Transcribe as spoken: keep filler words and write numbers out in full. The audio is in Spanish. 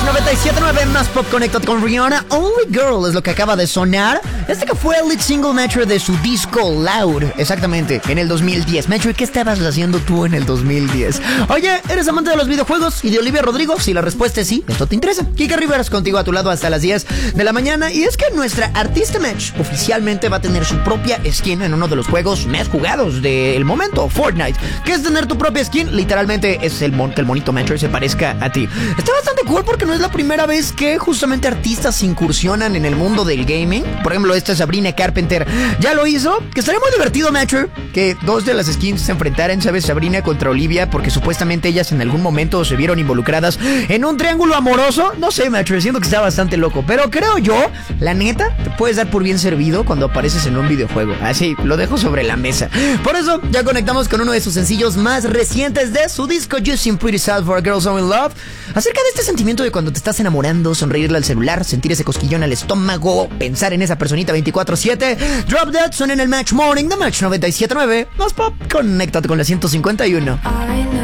noventa y siete punto nueve más Pop Connected con Rihanna. Only Girl es lo que acaba de sonar. Este que fue el lead single, Metro, de su disco Loud. Exactamente, en el dos mil diez. Metro, ¿qué estabas haciendo tú en el dos mil diez? Oye, ¿eres amante de los videojuegos y de Olivia Rodrigo? Si la respuesta es sí, esto te interesa. Kika Rivers contigo a tu lado hasta las diez de la mañana. Y es que nuestra artista Match oficialmente va a tener su propia skin en uno de los juegos más jugados del momento, Fortnite. ¿Qué es tener tu propia skin? Literalmente es el mon que el monito Metro se parezca a ti. Está bastante cool porque no es la primera vez que justamente artistas incursionan en el mundo del gaming. Por ejemplo, esta Sabrina Carpenter ya lo hizo. Que estaría muy divertido, Metro, que dos de las skins se enfrentaran, ¿sabes? Sabrina contra Olivia, porque supuestamente ellas en algún momento se vieron involucradas en un triángulo amoroso. No sé, Metro, siento que está bastante loco. Pero creo yo, la neta, te puedes dar por bien servido cuando apareces en un videojuego. Así, lo dejo sobre la mesa. Por eso, ya conectamos con uno de sus sencillos más recientes de su disco You Seem Pretty Sad for a Girl So In Love. Acerca de este sentimiento de cuando te estás enamorando, sonreírle al celular, sentir ese cosquillón al estómago, pensar en esa personita veinticuatro siete. Drop Dead son en el Match Morning de Match noventa y siete punto nueve. Más Pop, conéctate con la ciento cincuenta y uno.